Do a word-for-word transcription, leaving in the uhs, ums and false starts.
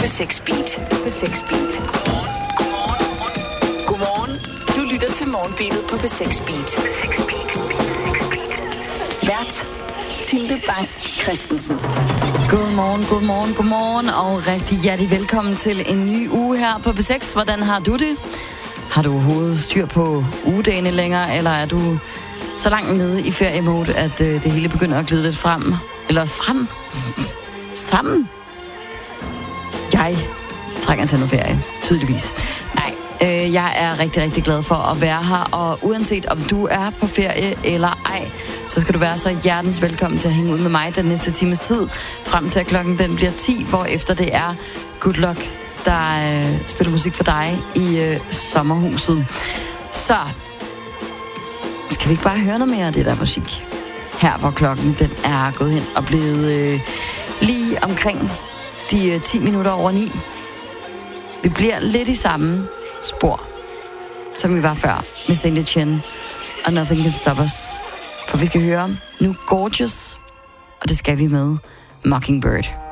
på seks Beat. På seks Beat. Godmorgen. Godmorgen. Du lytter til Morgenbeatet på P seks Beat. Vært Tilde Bang Christensen. Godmorgen, godmorgen, godmorgen og rigtig hjertelig velkommen til en ny uge her på P seks. Hvordan har du det? Har du overhovedet styr på ugedagene længere, eller er du så langt nede i feriemode, at øh, det hele begynder at glide lidt frem? Eller frem? Sammen? Jeg trænger til noget ferie, tydeligvis. Nej, øh, jeg er rigtig, rigtig glad for at være her, og uanset om du er på ferie eller ej, så skal du være så hjertens velkommen til at hænge ud med mig den næste times tid, frem til at klokken den bliver ti, hvor efter det er Good Luck, der øh, spiller musik for dig i øh, sommerhuset. Så skal vi ikke bare høre noget mere af det der musik? Her hvor klokken den er gået hen og blevet øh, lige omkring de øh, ti minutter over ni. Vi bliver lidt i samme spor, som vi var før med Saint Etienne og Nothing Can Stop Us. For vi skal høre nu Gorgeous, og det skal vi med Mockingbird.